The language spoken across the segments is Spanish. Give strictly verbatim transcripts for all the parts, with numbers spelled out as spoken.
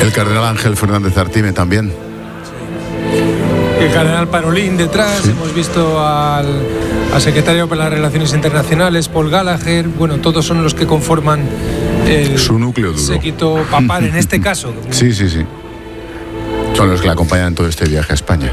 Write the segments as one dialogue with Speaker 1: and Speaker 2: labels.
Speaker 1: El cardenal Ángel Fernández Artime también.
Speaker 2: El cardenal Parolín detrás, sí. Hemos visto al, al secretario para las Relaciones Internacionales, Paul Gallagher. Bueno, todos son los que conforman el
Speaker 1: su núcleo duro.
Speaker 2: Séquito papal en este caso.
Speaker 1: Sí, sí, sí. Son los que le acompañan en todo este viaje a España.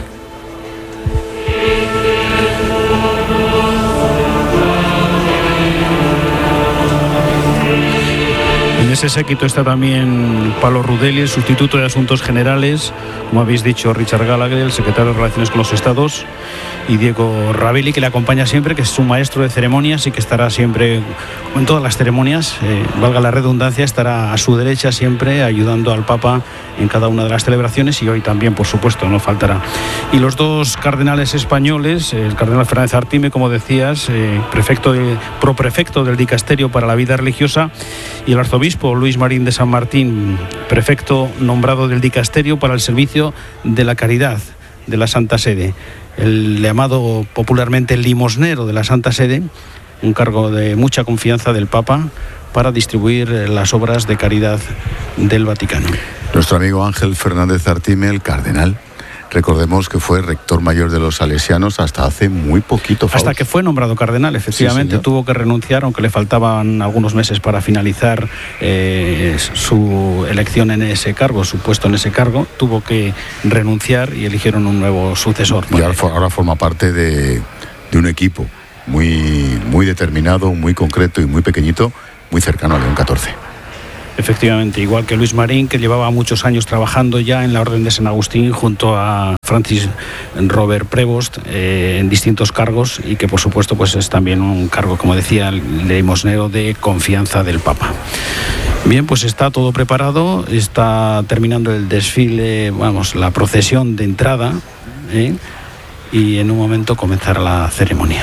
Speaker 3: En ese séquito está también Pablo Rudelli, el sustituto de Asuntos Generales, como habéis dicho, Richard Gallagher, el secretario de Relaciones con los Estados, y Diego Ravelli, que le acompaña siempre, que es su maestro de ceremonias y que estará siempre, como en todas las ceremonias, eh, valga la redundancia, estará a su derecha siempre ayudando al Papa en cada una de las celebraciones, y hoy también, por supuesto, no faltará. Y los dos cardenales españoles, el cardenal Fernández Artime, como decías, eh, prefecto de, proprefecto del Dicasterio para la Vida Religiosa, y el arzobispo Luis Marín de San Martín, prefecto nombrado del Dicasterio para el Servicio de la Caridad de la Santa Sede, el llamado popularmente el limosnero de la Santa Sede, un cargo de mucha confianza del Papa para distribuir las obras de caridad del Vaticano.
Speaker 1: Nuestro amigo Ángel Fernández Artime, el cardenal, recordemos que fue rector mayor de los salesianos hasta hace muy poquito. Faust.
Speaker 3: Hasta que fue nombrado cardenal, efectivamente, sí, tuvo que renunciar, aunque le faltaban algunos meses para finalizar eh, su elección en ese cargo, su puesto en ese cargo, tuvo que renunciar y eligieron un nuevo sucesor.
Speaker 1: Y ahora, ahora forma parte de, de un equipo muy, muy determinado, muy concreto y muy pequeñito, muy cercano a León catorce.
Speaker 3: Efectivamente, igual que Luis Marín, que llevaba muchos años trabajando ya en la Orden de San Agustín junto a Francis Robert Prevost eh, en distintos cargos, y que por supuesto pues es también un cargo, como decía, el limosnero de confianza del Papa. Bien, pues está todo preparado, está terminando el desfile, vamos, la procesión de entrada, ¿eh? y en un momento comenzará la ceremonia.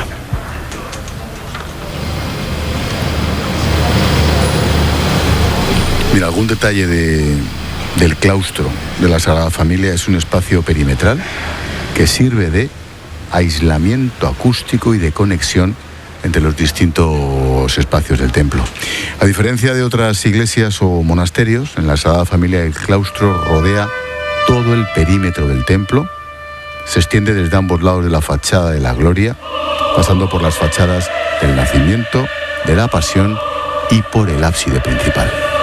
Speaker 1: Mira, algún detalle de, del claustro de la Sagrada Familia: es un espacio perimetral que sirve de aislamiento acústico y de conexión entre los distintos espacios del templo. A diferencia de otras iglesias o monasterios, en la Sagrada Familia el claustro rodea todo el perímetro del templo, se extiende desde ambos lados de la fachada de la Gloria, pasando por las fachadas del Nacimiento, de la Pasión y por el ábside principal.